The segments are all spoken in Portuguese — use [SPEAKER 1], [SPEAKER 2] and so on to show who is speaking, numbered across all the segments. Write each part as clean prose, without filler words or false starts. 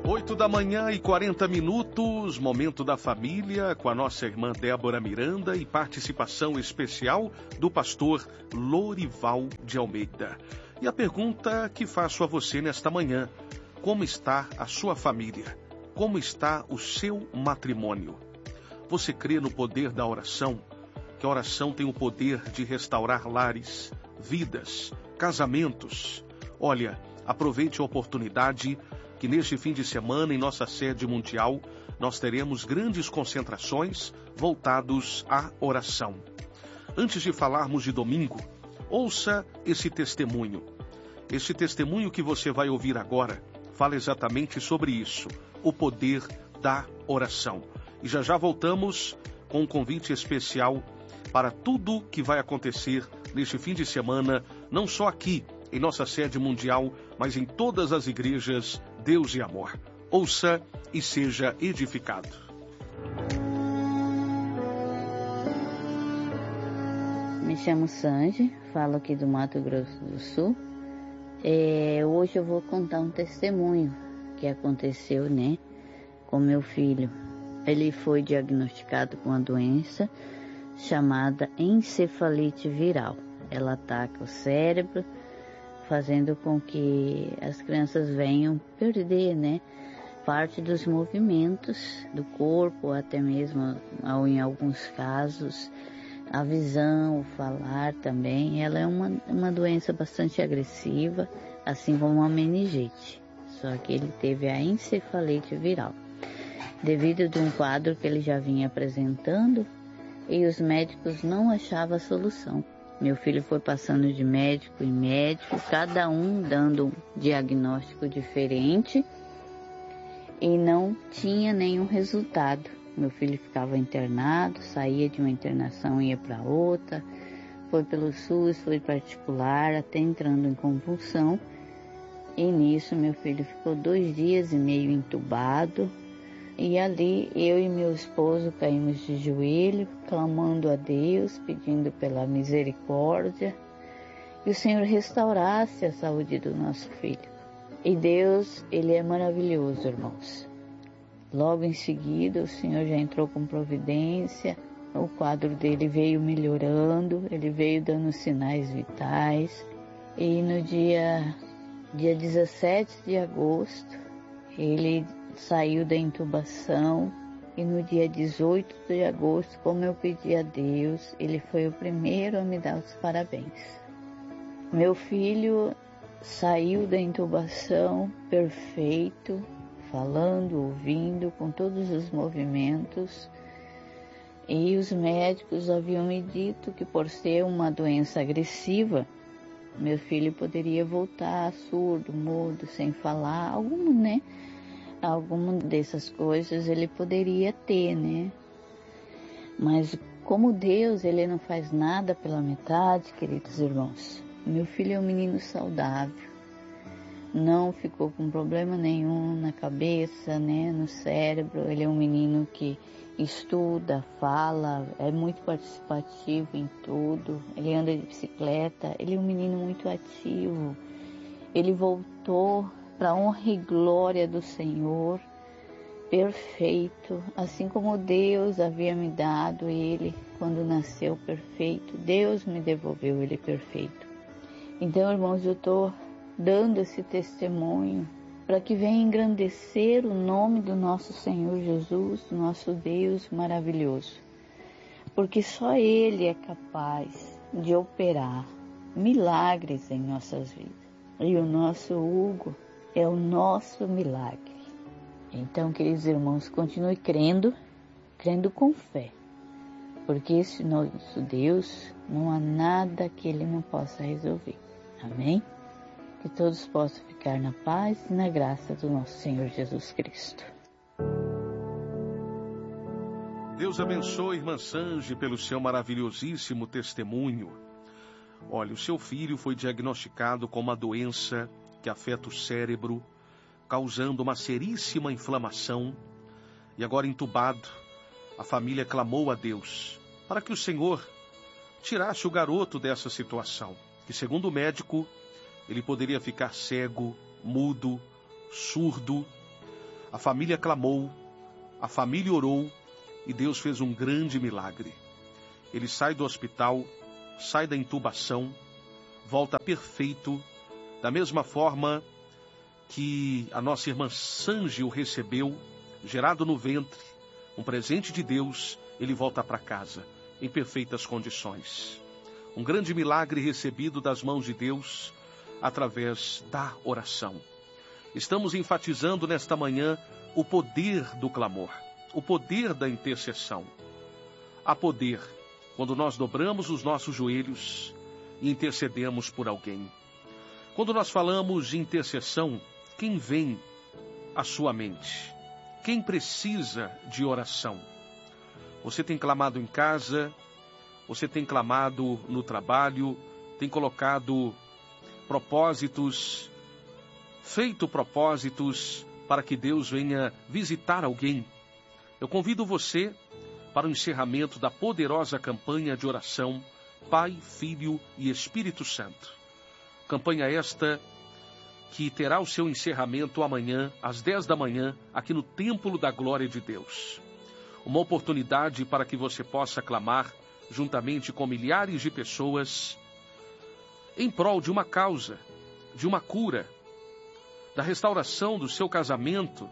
[SPEAKER 1] 8h40, momento da família, com a nossa irmã Débora Miranda e participação especial do pastor Lorival de Almeida. E a pergunta que faço a você nesta manhã: como está a sua família? Como está o seu matrimônio? Você crê no poder da oração? Que a oração tem o poder de restaurar lares, vidas, casamentos? Olha, aproveite a oportunidade que neste fim de semana, em nossa sede mundial, nós teremos grandes concentrações voltados à oração. Antes de falarmos de domingo, ouça esse testemunho. Esse testemunho que você vai ouvir agora fala exatamente sobre isso, o poder da oração. E já voltamos com um convite especial para tudo que vai acontecer neste fim de semana, não só aqui, em nossa sede mundial, mas em todas as igrejas Deus e Amor. Ouça e seja edificado.
[SPEAKER 2] Me chamo Sanji, falo aqui do Mato Grosso do Sul. Hoje eu vou contar um testemunho que aconteceu, com meu filho. Ele foi diagnosticado com uma doença chamada encefalite viral. Ela ataca o cérebro, fazendo com que as crianças venham perder, parte dos movimentos do corpo, até mesmo, em alguns casos, a visão, o falar também. Ela é uma doença bastante agressiva, assim como a meningite. Só que ele teve a encefalite viral, devido a um quadro que ele já vinha apresentando, e os médicos não achavam a solução. Meu filho foi passando de médico em médico, cada um dando um diagnóstico diferente, e não tinha nenhum resultado. Meu filho ficava internado, saía de uma internação e ia para outra, foi pelo SUS, foi particular, até entrando em convulsão. E nisso meu filho ficou 2 dias e meio entubado. E ali eu e meu esposo caímos de joelho, clamando a Deus, pedindo pela misericórdia, que o Senhor restaurasse a saúde do nosso filho. E Deus, Ele é maravilhoso, irmãos. Logo em seguida, o Senhor já entrou com providência, o quadro dele veio melhorando, ele veio dando sinais vitais. E no dia 17 de agosto, ele saiu da intubação, e no dia 18 de agosto, como eu pedi a Deus, ele foi o primeiro a me dar os parabéns. Meu filho saiu da intubação perfeito, falando, ouvindo, com todos os movimentos, e os médicos haviam me dito que, por ser uma doença agressiva, meu filho poderia voltar surdo, mudo, sem falar, alguma dessas coisas ele poderia ter, Mas como Deus, Ele não faz nada pela metade, queridos irmãos. Meu filho é um menino saudável, não ficou com problema nenhum na cabeça, no cérebro. Ele é um menino que estuda, fala, é muito participativo em tudo. Ele anda de bicicleta, ele é um menino muito ativo. Ele voltou para a honra e glória do Senhor, perfeito, assim como Deus havia me dado ele quando nasceu perfeito. Deus me devolveu ele perfeito. Então, irmãos, eu estou dando esse testemunho para que venha engrandecer o nome do nosso Senhor Jesus, nosso Deus maravilhoso, porque só Ele é capaz de operar milagres em nossas vidas. E o nosso Hugo é o nosso milagre. Então, queridos irmãos, continue crendo com fé, porque esse nosso Deus, não há nada que Ele não possa resolver. Amém? Que todos possam ficar na paz e na graça do nosso Senhor Jesus Cristo.
[SPEAKER 1] Deus abençoe, irmã Sanji, pelo seu maravilhosíssimo testemunho. Olha, o seu filho foi diagnosticado com uma doença que afeta o cérebro, causando uma seríssima inflamação, e agora entubado, a família clamou a Deus para que o Senhor tirasse o garoto dessa situação, que, segundo o médico, ele poderia ficar cego, mudo, surdo. A família clamou, a família orou e Deus fez um grande milagre. Ele sai do hospital, sai da intubação, volta perfeito, da mesma forma que a nossa irmã Sanji o recebeu, gerado no ventre, um presente de Deus, ele volta para casa, em perfeitas condições. Um grande milagre recebido das mãos de Deus, através da oração. Estamos enfatizando nesta manhã o poder do clamor, o poder da intercessão. Há poder quando nós dobramos os nossos joelhos e intercedemos por alguém. Quando nós falamos de intercessão, quem vem à sua mente? Quem precisa de oração? Você tem clamado em casa, você tem clamado no trabalho, tem colocado propósitos, feito propósitos para que Deus venha visitar alguém. Eu convido você para o encerramento da poderosa campanha de oração Pai, Filho e Espírito Santo. Campanha esta que terá o seu encerramento amanhã, às 10 da manhã, aqui no Templo da Glória de Deus. Uma oportunidade para que você possa clamar, juntamente com milhares de pessoas, em prol de uma causa, de uma cura, da restauração do seu casamento.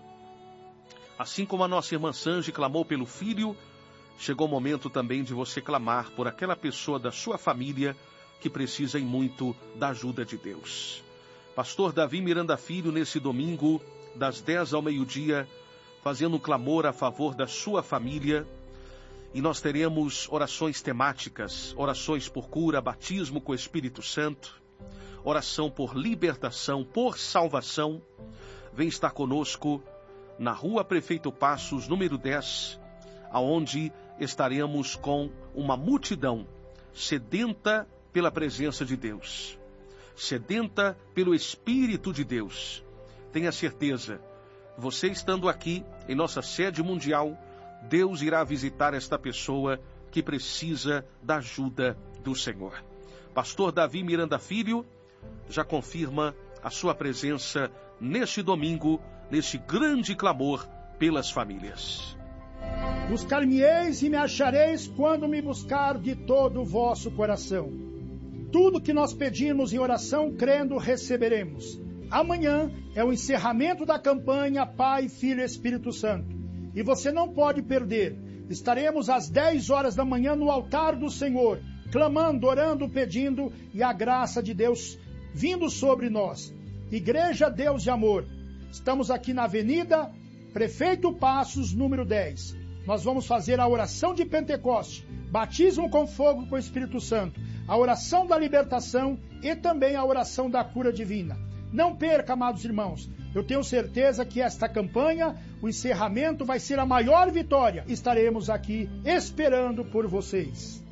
[SPEAKER 1] Assim como a nossa irmã Sanji clamou pelo filho, chegou o momento também de você clamar por aquela pessoa da sua família que precisa em muito da ajuda de Deus. Pastor Davi Miranda Filho, nesse domingo, das 10 ao meio-dia, fazendo um clamor a favor da sua família. E nós teremos orações temáticas, orações por cura, batismo com o Espírito Santo, oração por libertação, por salvação. Vem estar conosco na Rua Prefeito Passos, número 10, aonde estaremos com uma multidão sedenta pela presença de Deus, sedenta pelo Espírito de Deus. Tenha certeza, você estando aqui em nossa sede mundial, Deus irá visitar esta pessoa que precisa da ajuda do Senhor. Pastor Davi Miranda Filho já confirma a sua presença neste domingo, neste grande clamor pelas famílias.
[SPEAKER 3] Buscar-me-eis e me achareis quando me buscar de todo o vosso coração. Tudo que nós pedimos em oração, crendo, receberemos. Amanhã é o encerramento da campanha Pai, Filho e Espírito Santo. E você não pode perder. Estaremos às 10 horas da manhã no altar do Senhor, clamando, orando, pedindo, e a graça de Deus vindo sobre nós. Igreja Deus de Amor. Estamos aqui na Avenida Prefeito Passos, número 10. Nós vamos fazer a oração de Pentecoste, batismo com fogo com o Espírito Santo, a oração da libertação e também a oração da cura divina. Não perca, amados irmãos. Eu tenho certeza que esta campanha, o encerramento, vai ser a maior vitória. Estaremos aqui esperando por vocês.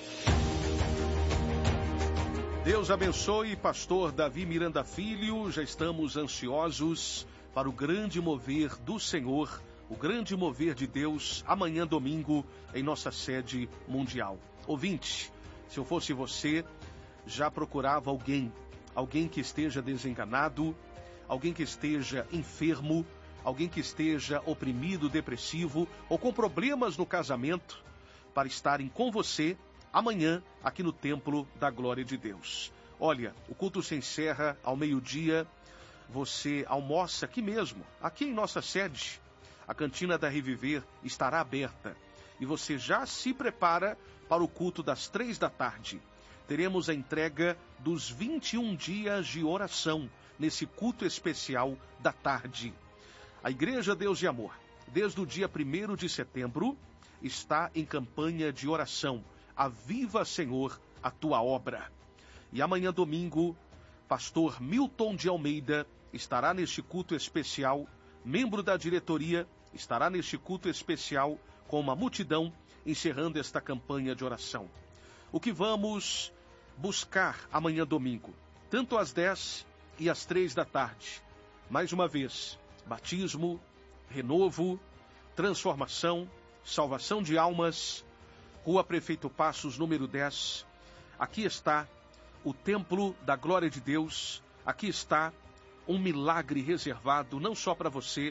[SPEAKER 1] Deus abençoe, pastor Davi Miranda Filho. Já estamos ansiosos para o grande mover do Senhor, o grande mover de Deus, amanhã domingo, em nossa sede mundial. Ouvinte, se eu fosse você, já procurava alguém que esteja desenganado, alguém que esteja enfermo, alguém que esteja oprimido, depressivo ou com problemas no casamento, para estarem com você amanhã aqui no Templo da Glória de Deus. Olha, o culto se encerra ao meio-dia, você almoça aqui mesmo, aqui em nossa sede. A cantina da Reviver estará aberta e você já se prepara para o culto das 3 da tarde. Teremos a entrega dos 21 dias de oração nesse culto especial da tarde. A Igreja Deus de Amor, desde o dia 1º de setembro, está em campanha de oração. Aviva, Senhor, a tua obra. E amanhã, domingo, pastor Milton de Almeida estará neste culto especial, membro da diretoria, estará neste culto especial com uma multidão, encerrando esta campanha de oração. O que vamos buscar amanhã, domingo, tanto às 10 e às 3 da tarde. Mais uma vez, batismo, renovo, transformação, salvação de almas. Rua Prefeito Passos, número 10. Aqui está o Templo da Glória de Deus. Aqui está um milagre reservado não só para você,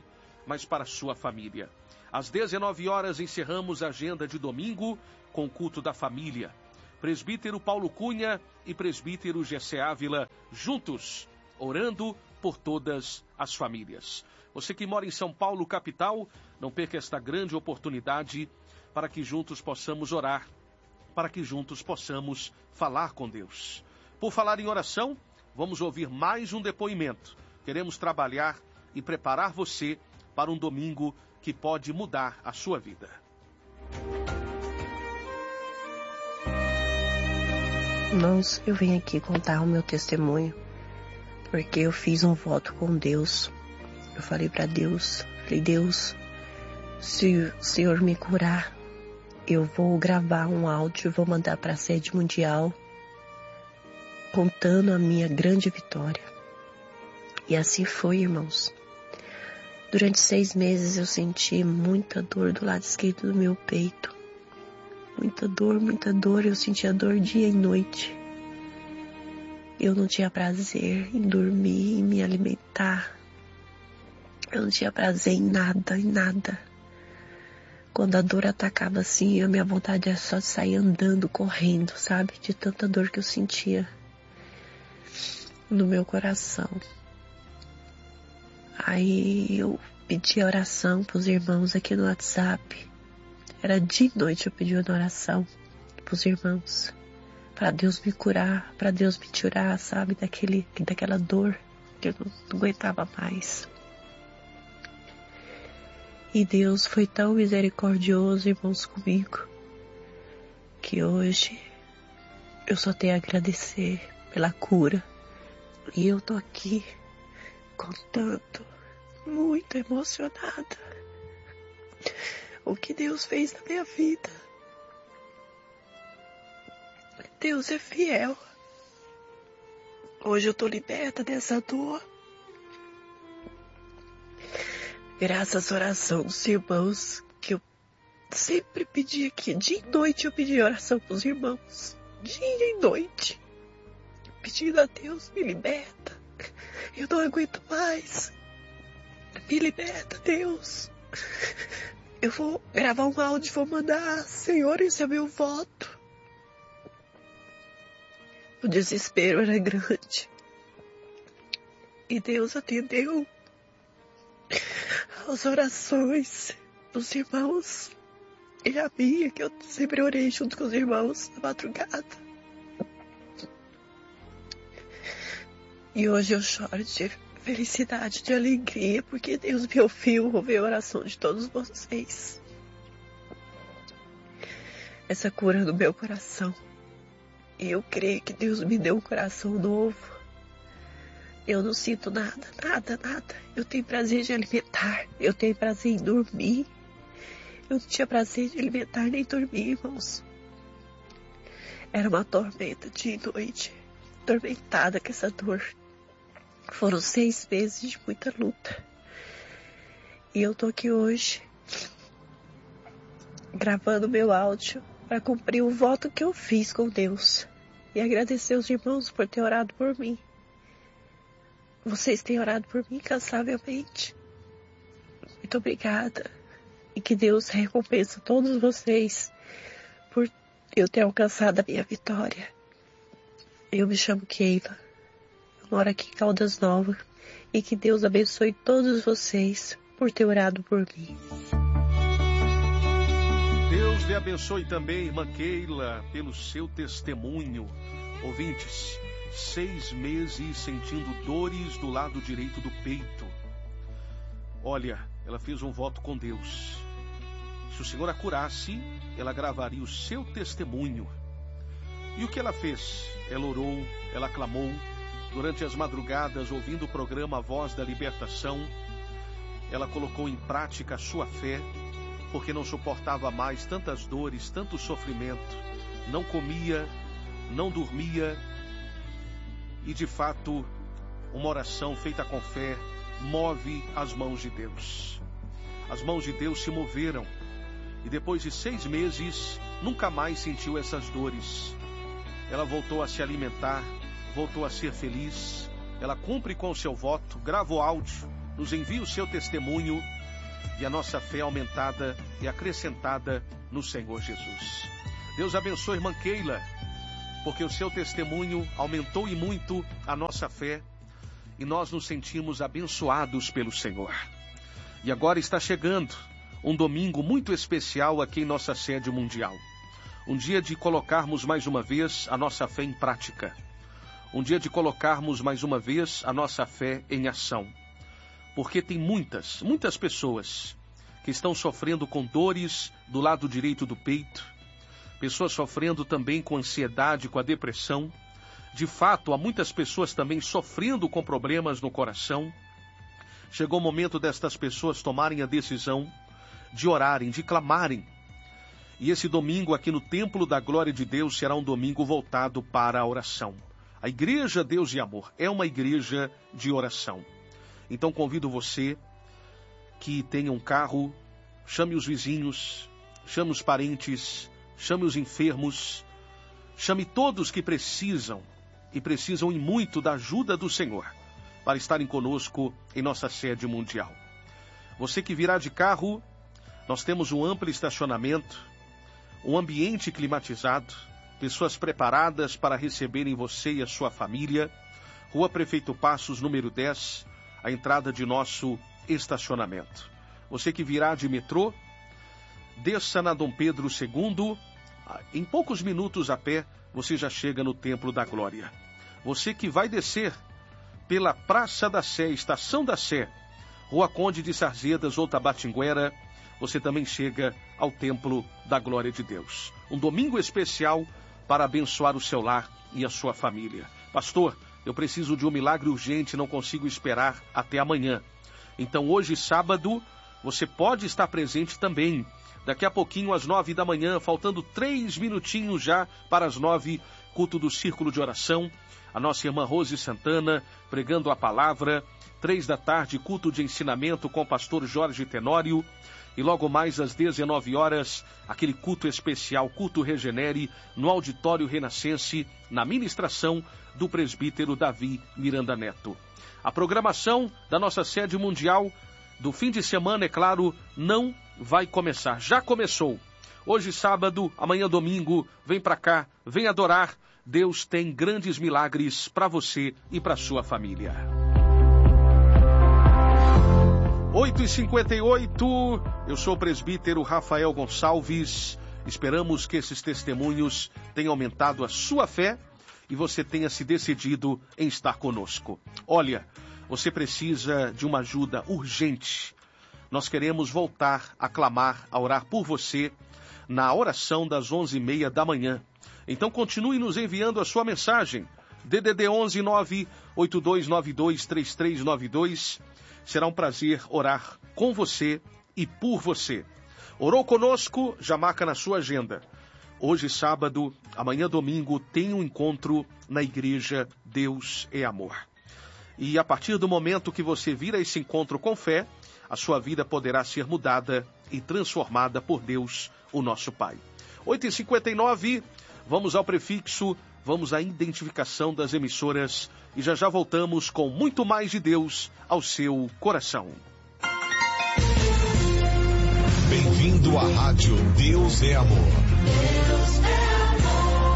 [SPEAKER 1] mas para a sua família. Às 19 horas encerramos a agenda de domingo com o culto da família. Presbítero Paulo Cunha e presbítero Gessé Ávila juntos, orando por todas as famílias. Você que mora em São Paulo, capital, não perca esta grande oportunidade para que juntos possamos orar, para que juntos possamos falar com Deus. Por falar em oração, vamos ouvir mais um depoimento. Queremos trabalhar e preparar você para um domingo que pode mudar a sua vida.
[SPEAKER 4] Irmãos, eu vim aqui contar o meu testemunho, porque eu fiz um voto com Deus. Eu falei para Deus, Deus, se o Senhor me curar, eu vou gravar um áudio e vou mandar para a sede mundial, contando a minha grande vitória. E assim foi, irmãos. Durante 6 meses eu senti muita dor do lado esquerdo do meu peito. Muita dor, eu sentia dor dia e noite. Eu não tinha prazer em dormir, em me alimentar. Eu não tinha prazer em nada. Quando a dor atacava assim, a minha vontade era só de sair andando, correndo, sabe? De tanta dor que eu sentia no meu coração. Aí eu pedi oração para os irmãos aqui no WhatsApp. Era de noite eu pedi uma oração para os irmãos, para Deus me curar, para Deus me tirar, sabe, daquela dor que eu não aguentava mais. E Deus foi tão misericordioso, irmãos, comigo, que hoje eu só tenho a agradecer pela cura. E eu tô aqui contando, muito emocionada, o que Deus fez na minha vida. Deus é fiel. Hoje eu tô liberta dessa dor. Graças à oração dos irmãos, que eu sempre pedi aqui. Dia e noite eu pedi oração para os irmãos. Dia e noite. Pedindo a Deus, me liberta. Eu não aguento mais. Me liberta, Deus. Eu vou gravar um áudio e vou mandar. Senhor, esse é meu voto. O desespero era grande. E Deus atendeu as orações dos irmãos. E a minha, que eu sempre orei junto com os irmãos na madrugada. E hoje eu choro de felicidade, de alegria, porque Deus me ouviu a oração de todos vocês. Essa cura no meu coração. E eu creio que Deus me deu um coração novo. Eu não sinto nada. Eu tenho prazer de alimentar. Eu tenho prazer em dormir. Eu não tinha prazer de alimentar nem dormir, irmãos. Era uma tormenta dia e noite. Atormentada com essa dor. Foram 6 meses de muita luta. E eu tô aqui hoje, gravando meu áudio, para cumprir o voto que eu fiz com Deus. E agradecer os irmãos por ter orado por mim. Vocês têm orado por mim incansavelmente. Muito obrigada. E que Deus recompense todos vocês por eu ter alcançado a minha vitória. Eu me chamo Keila. Eu moro aqui em Caldas Novas. E que Deus abençoe todos vocês por ter orado por mim.
[SPEAKER 1] Deus lhe abençoe também, irmã Keila, pelo seu testemunho. Ouvintes, 6 meses sentindo dores do lado direito do peito. Olha, ela fez um voto com Deus. Se o Senhor a curasse, ela gravaria o seu testemunho. E o que ela fez? Ela orou, ela clamou, durante as madrugadas, ouvindo o programa Voz da Libertação. Ela colocou em prática a sua fé, porque não suportava mais tantas dores, tanto sofrimento. Não comia, não dormia. E de fato, uma oração feita com fé move as mãos de Deus. As mãos de Deus se moveram. E depois de 6 meses, nunca mais sentiu essas dores. Ela voltou a se alimentar, voltou a ser feliz. Ela cumpre com o seu voto, grava o áudio, nos envia o seu testemunho. e a nossa fé aumentada e acrescentada no Senhor Jesus. Deus abençoe a irmã Keila, porque o seu testemunho aumentou e muito a nossa fé e nós nos sentimos abençoados pelo Senhor. E agora está chegando um domingo muito especial aqui em nossa sede mundial. Um dia de colocarmos mais uma vez a nossa fé em prática. Um dia de colocarmos mais uma vez a nossa fé em ação. Porque tem muitas pessoas que estão sofrendo com dores do lado direito do peito, pessoas sofrendo também com ansiedade, com a depressão. De fato, há muitas pessoas também sofrendo com problemas no coração. Chegou o momento destas pessoas tomarem a decisão de orarem, de clamarem. E esse domingo aqui no Templo da Glória de Deus será um domingo voltado para a oração. A Igreja Deus e Amor é uma igreja de oração. Então convido você que tenha um carro, chame os vizinhos, chame os parentes, chame os enfermos, chame todos que precisam e precisam e muito da ajuda do Senhor para estarem conosco em nossa sede mundial. Você que virá de carro, nós temos um amplo estacionamento, um ambiente climatizado, pessoas preparadas para receberem você e a sua família. Rua Prefeito Passos, número 10, a entrada de nosso estacionamento. Você que virá de metrô, desça na Dom Pedro II, em poucos minutos a pé, você já chega no Templo da Glória. Você que vai descer pela Praça da Sé, Estação da Sé, Rua Conde de Sarzedas ou Tabatinguera, você também chega ao Templo da Glória de Deus. Um domingo especial para abençoar o seu lar e a sua família. Pastor, eu preciso de um milagre urgente, não consigo esperar até amanhã. Então hoje, sábado, você pode estar presente também. Daqui a pouquinho, às 9 da manhã, faltando 3 minutinhos já para as 9, culto do Círculo de Oração. A nossa irmã Rose Santana pregando a palavra. 3 da tarde, culto de ensinamento com o pastor Jorge Tenório. E logo mais às 19 horas, aquele culto especial, culto Regenere, no Auditório Renascense, na ministração do presbítero Davi Miranda Neto. A programação da nossa sede mundial do fim de semana, é claro, não vai começar. Já começou. Hoje sábado, amanhã domingo, vem para cá, vem adorar. Deus tem grandes milagres para você e para sua família. 8h58, eu sou o presbítero Rafael Gonçalves. Esperamos que esses testemunhos tenham aumentado a sua fé e você tenha se decidido em estar conosco. Olha, você precisa de uma ajuda urgente. Nós queremos voltar a clamar, a orar por você na oração das 11h30 da manhã. Então continue nos enviando a sua mensagem. DDD 11 98292 3392. Será um prazer orar com você e por você. Orou conosco? Já marca na sua agenda. Hoje, sábado, amanhã, domingo, tem um encontro na Igreja Deus é Amor. E a partir do momento que você vir a esse encontro com fé, a sua vida poderá ser mudada e transformada por Deus, o nosso Pai. 8h59, vamos ao prefixo, vamos à identificação das emissoras e já voltamos com muito mais de Deus ao seu coração.
[SPEAKER 5] Bem-vindo à Rádio Deus é Amor. Deus é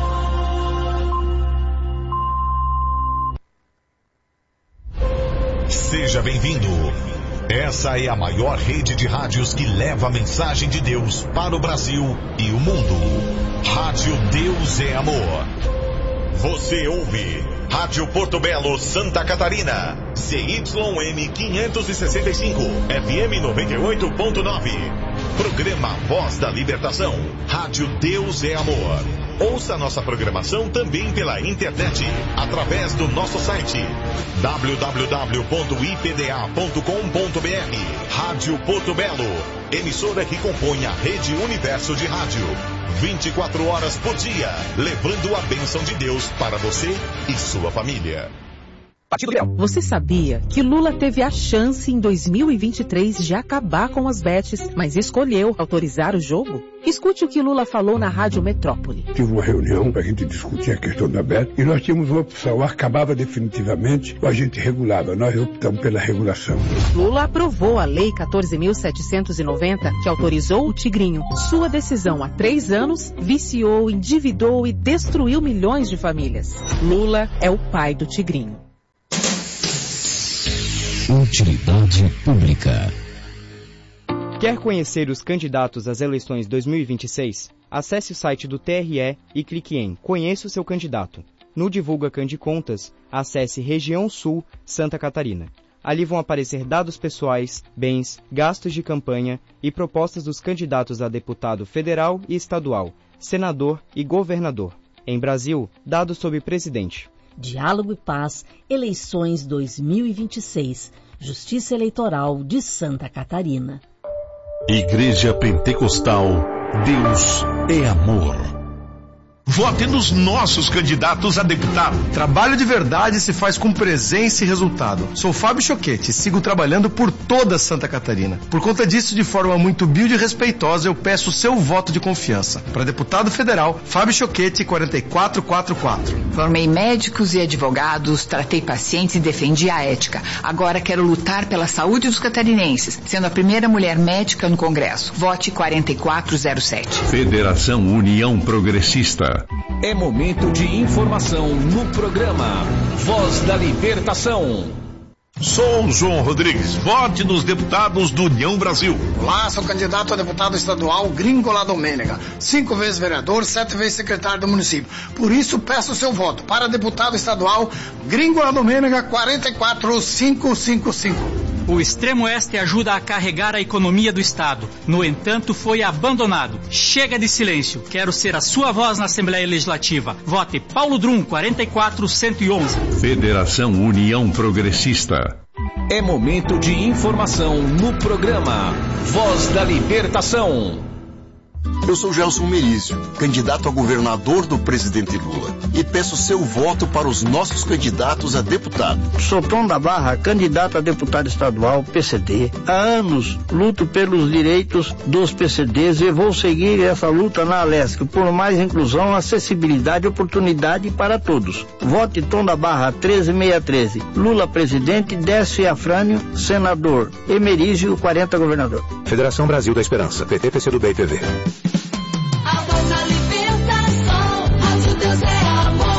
[SPEAKER 5] amor. Seja bem-vindo. Essa é a maior rede de rádios que leva a mensagem de Deus para o Brasil e o mundo. Rádio Deus é Amor. Você ouve Rádio Porto Belo, Santa Catarina, CYM 565, FM 98.9. Programa Voz da Libertação. Rádio Deus é Amor. Ouça nossa programação também pela internet, através do nosso site www.ipda.com.br. Rádio Porto Belo, emissora que compõe a Rede Universo de Rádio. 24 horas por dia, levando a bênção de Deus para você e sua família.
[SPEAKER 6] Partido Liberal. Você sabia que Lula teve a chance em 2023 de acabar com as bets, mas escolheu autorizar o jogo? Escute o que Lula falou na Rádio Metrópole.
[SPEAKER 7] Tive uma reunião para a gente discutir a questão da bet e nós tínhamos uma opção, acabava definitivamente ou a gente regulava. Nós optamos pela regulação.
[SPEAKER 6] Lula aprovou a Lei 14.790, que autorizou o Tigrinho. Sua decisão há 3 anos viciou, endividou e destruiu milhões de famílias. Lula é o pai do Tigrinho.
[SPEAKER 8] Utilidade pública.
[SPEAKER 9] Quer conhecer os candidatos às eleições 2026? Acesse o site do TRE e clique em Conheça o seu candidato. No Divulga Candicontas, acesse Região Sul, Santa Catarina. Ali vão aparecer dados pessoais, bens, gastos de campanha e propostas dos candidatos a deputado federal e estadual, senador e governador. Em Brasil, dados sobre presidente.
[SPEAKER 10] Diálogo e Paz, eleições 2026, Justiça Eleitoral de Santa Catarina.
[SPEAKER 5] Igreja Pentecostal, Deus é amor. Vote nos nossos candidatos a deputado.
[SPEAKER 11] Trabalho de verdade se faz com presença e resultado. Sou Fábio Choquete e sigo trabalhando por toda Santa Catarina. Por conta disso, de forma muito humilde e respeitosa, eu peço o seu voto de confiança. Para deputado federal, Fábio Choquete, 4444.
[SPEAKER 12] Formei médicos e advogados, tratei pacientes e defendi a ética. Agora quero lutar pela saúde dos catarinenses, sendo a primeira mulher médica no Congresso. Vote 4407.
[SPEAKER 5] Federação União Progressista.
[SPEAKER 8] É momento de informação no programa Voz da Libertação.
[SPEAKER 5] Sou o João Rodrigues. Vote nos deputados do União Brasil.
[SPEAKER 13] Olá, sou candidato a deputado estadual Gringola Domênega. 5 vezes vereador, 7 vezes secretário do município. Por isso, peço o seu voto para deputado estadual Gringola Domênega 44555.
[SPEAKER 14] O Extremo Oeste ajuda a carregar a economia do Estado. No entanto, foi abandonado. Chega de silêncio. Quero ser a sua voz na Assembleia Legislativa. Vote Paulo Drum, 44111.
[SPEAKER 5] Federação União Progressista.
[SPEAKER 8] É momento de informação no programa Voz da Libertação.
[SPEAKER 15] Eu sou Gelson Merizio, candidato a governador do presidente Lula, e peço seu voto para os nossos candidatos a deputado.
[SPEAKER 16] Sou Tom da Barra, candidato a deputado estadual PCD. Há anos luto pelos direitos dos PCDs e vou seguir essa luta na Alesc por mais inclusão, acessibilidade e oportunidade para todos. Vote Tom da Barra 13613. Lula presidente, Décio Afrânio, senador. Emerizio 40 governador.
[SPEAKER 17] Federação Brasil da Esperança, PT, PCdoB e PV.
[SPEAKER 18] A voz da libertação, Rádio Deus é amor.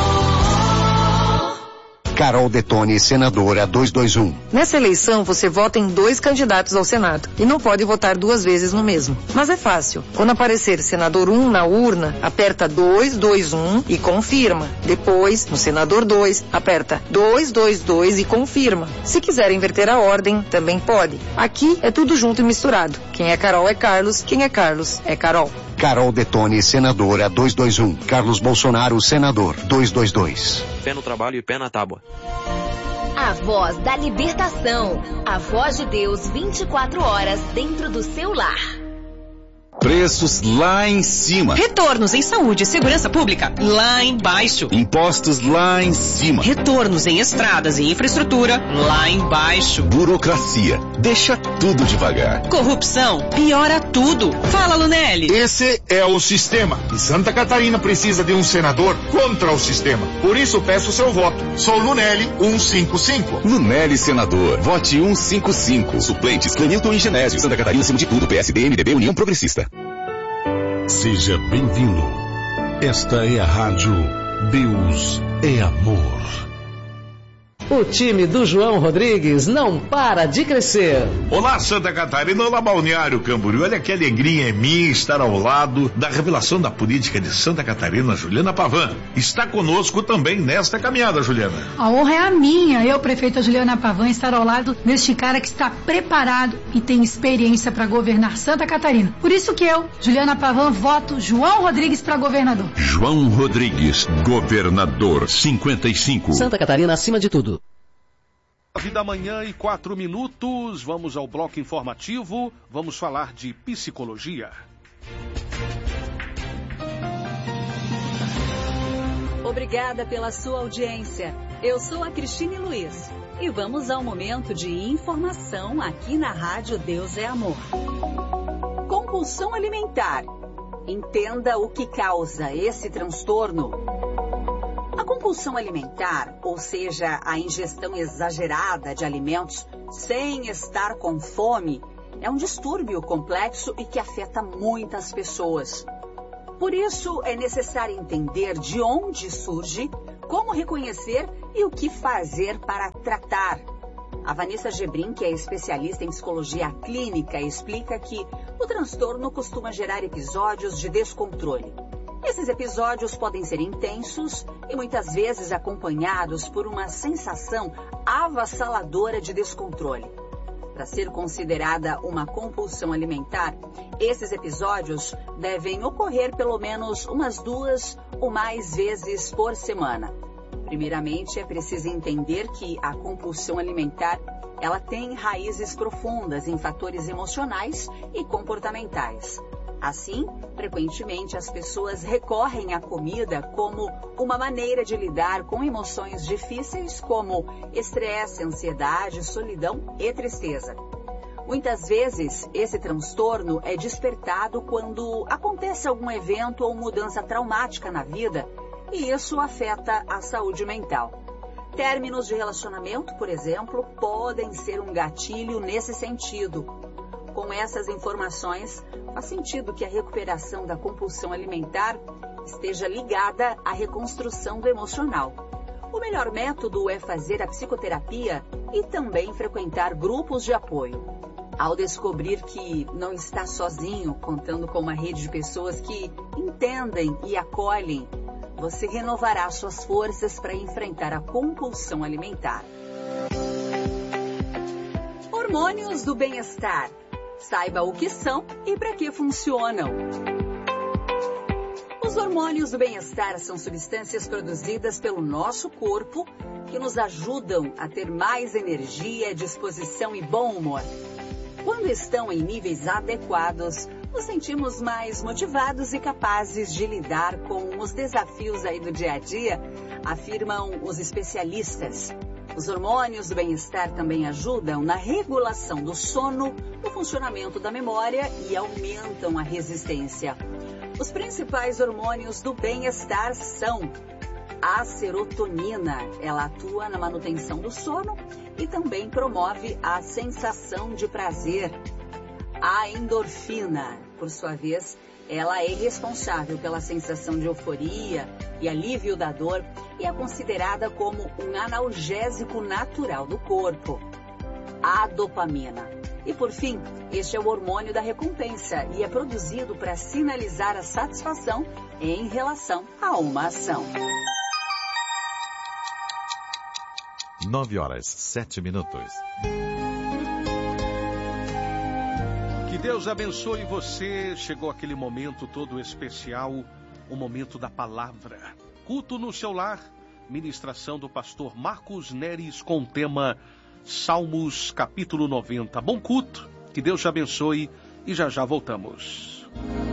[SPEAKER 19] Carol Detone, senadora 221.
[SPEAKER 20] Nessa eleição, você vota em 2 candidatos ao Senado e não pode votar 2 vezes no mesmo. Mas é fácil. Quando aparecer senador 1 na urna, aperta 221 e confirma. Depois, no senador 2, aperta 222 e confirma. Se quiser inverter a ordem, também pode. Aqui é tudo junto e misturado. Quem é Carol é Carlos, quem é Carlos é Carol.
[SPEAKER 19] Carol Detone, senadora 221. Carlos Bolsonaro, senador 222.
[SPEAKER 21] Pé no trabalho e pé na tábua.
[SPEAKER 22] A voz da libertação. A voz de Deus 24 horas dentro do seu lar.
[SPEAKER 23] Preços lá em cima.
[SPEAKER 24] Retornos em saúde e segurança pública lá embaixo.
[SPEAKER 23] Impostos lá em cima.
[SPEAKER 24] Retornos em estradas e infraestrutura lá embaixo.
[SPEAKER 23] Burocracia. Deixa tudo devagar.
[SPEAKER 24] Corrupção piora tudo. Fala, Lunelli.
[SPEAKER 25] Esse é o sistema. E Santa Catarina precisa de um senador contra o sistema. Por isso peço seu voto. Sou Lunelli 155.
[SPEAKER 23] Lunelli, senador. Vote 155. Suplentes Clenilton e Genésio. Santa Catarina, acima de tudo. PSD, MDB, União Progressista.
[SPEAKER 5] Seja bem-vindo. Esta é a rádio Deus é Amor.
[SPEAKER 26] O time do João Rodrigues não para de crescer.
[SPEAKER 5] Olá, Santa Catarina, olá, Balneário Camboriú. Olha que alegria é minha estar ao lado da revelação da política de Santa Catarina, Juliana Pavan. Está conosco também nesta caminhada, Juliana.
[SPEAKER 27] A honra é a minha, eu, prefeita Juliana Pavan, estar ao lado deste cara que está preparado e tem experiência para governar Santa Catarina. Por isso que eu, Juliana Pavan, voto João Rodrigues para governador.
[SPEAKER 5] João Rodrigues, governador 55.
[SPEAKER 26] Santa Catarina acima de tudo.
[SPEAKER 1] 9h04, vamos ao bloco informativo, vamos falar de psicologia.
[SPEAKER 28] Obrigada pela sua audiência.
[SPEAKER 2] Eu sou a Cristine Luiz e vamos ao momento de informação aqui na Rádio Deus é Amor. Compulsão alimentar. Entenda o que causa esse transtorno. A compulsão alimentar, ou seja, a ingestão exagerada de alimentos sem estar com fome, é um distúrbio complexo e que afeta muitas pessoas. Por isso, é necessário entender de onde surge, como reconhecer e o que fazer para tratar. A Vanessa Gebrim, que é especialista em psicologia clínica, explica que o transtorno costuma gerar episódios de descontrole. Esses episódios podem ser intensos e muitas vezes acompanhados por uma sensação avassaladora de descontrole. Para ser considerada uma compulsão alimentar, esses episódios devem ocorrer pelo menos umas 2 ou mais vezes por semana. Primeiramente, é preciso entender que a compulsão alimentar, ela tem raízes profundas em fatores emocionais e comportamentais. Assim, frequentemente as pessoas recorrem à comida como uma maneira de lidar com emoções difíceis como estresse, ansiedade, solidão e tristeza. Muitas vezes, esse transtorno é despertado quando acontece algum evento ou mudança traumática na vida e isso afeta a saúde mental. Términos de relacionamento, por exemplo, podem ser um gatilho nesse sentido. Com essas informações, faz sentido que a recuperação da compulsão alimentar esteja ligada à reconstrução do emocional. O melhor método é fazer a psicoterapia e também frequentar grupos de apoio. Ao descobrir que não está sozinho, contando com uma rede de pessoas que entendem e acolhem, você renovará suas forças para enfrentar a compulsão alimentar. Hormônios do bem-estar. Saiba o que são e para que funcionam. Os hormônios do bem-estar são substâncias produzidas pelo nosso corpo que nos ajudam a ter mais energia, disposição e bom humor. Quando estão em níveis adequados, nos sentimos mais motivados e capazes de lidar com os desafios aí do dia a dia, afirmam os especialistas. Os hormônios do bem-estar também ajudam na regulação do sono, no funcionamento da memória e aumentam a resistência. Os principais hormônios do bem-estar são a serotonina. Ela atua na manutenção do sono e também promove a sensação de prazer. A endorfina, por sua vez, ela é responsável pela sensação de euforia e alívio da dor e é considerada como um analgésico natural do corpo. A dopamina. E por fim, este é o hormônio da recompensa e é produzido para sinalizar a satisfação em relação a uma ação.
[SPEAKER 3] 9h07.
[SPEAKER 1] Que Deus abençoe você. Chegou aquele momento todo especial, o momento da palavra. Culto no seu lar, ministração do pastor Marcos Neres com o tema Salmos capítulo 90. Bom culto, que Deus te abençoe e já já voltamos.